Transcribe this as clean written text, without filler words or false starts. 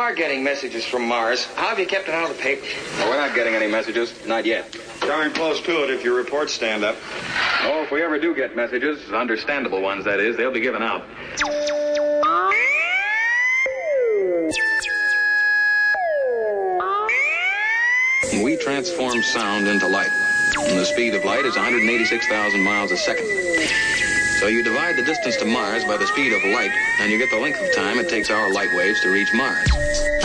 are getting messages from Mars, how have you kept it out of the paper? Well, we're not getting any messages. Not yet. Darn close to it if your reports stand up. Oh, if we ever do get messages, understandable ones, that is, they'll be given out. We transform sound into light. And the speed of light is 186,000 miles a second. So you divide the distance to Mars by the speed of light, and you get the length of time it takes our light waves to reach Mars.